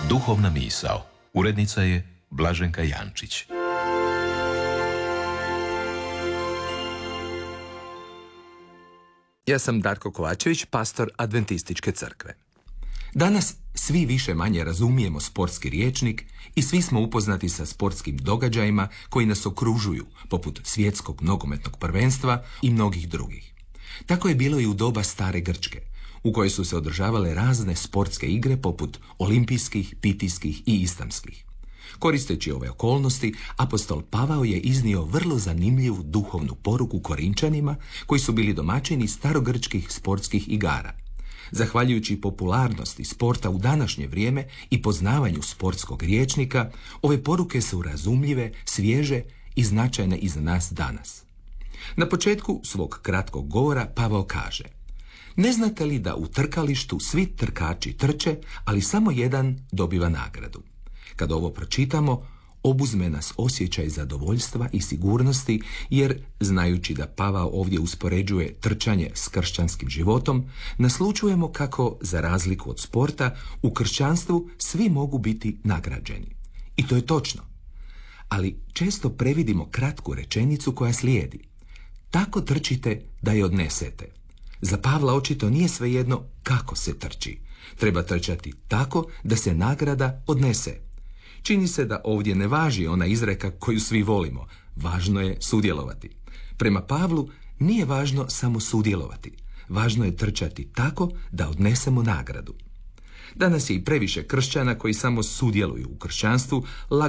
Duhovna misao. Urednica je Blaženka Jančić. Ja sam Darko Kovačević, pastor Adventističke crkve. Danas svi više manje razumijemo sportski rječnik i svi smo upoznati sa sportskim događajima koji nas okružuju, poput svjetskog nogometnog prvenstva i mnogih drugih. Tako je bilo i u doba stare Grčke, u kojoj su se održavale razne sportske igre poput olimpijskih, pitijskih i istamskih. Koristeći ove okolnosti, apostol Pavao je iznio vrlo zanimljivu duhovnu poruku Korinčanima koji su bili domaćini starogrčkih sportskih igara. Zahvaljujući popularnosti sporta u današnje vrijeme i poznavanju sportskog rječnika, ove poruke su razumljive, svježe i značajne i za nas danas. Na početku svog kratkog govora Pavao kaže: ne znate li da u trkalištu svi trkači trče, ali samo jedan dobiva nagradu? Kad ovo pročitamo, obuzme nas osjećaj zadovoljstva i sigurnosti, jer, znajući da Pavao ovdje uspoređuje trčanje s kršćanskim životom, naslućujemo kako, za razliku od sporta, u kršćanstvu svi mogu biti nagrađeni. I to je točno. Ali često previdimo kratku rečenicu koja slijedi: tako trčite da je odnesete. Za Pavla očito nije svejedno kako se trči. Treba trčati tako da se nagrada odnese. Čini se da ovdje ne važi ona izreka koju svi volimo. Važno je sudjelovati. Prema Pavlu nije važno samo sudjelovati. Važno je trčati tako da odnesemo nagradu. Danas je i previše kršćana koji samo sudjeluju u kršćanstvu,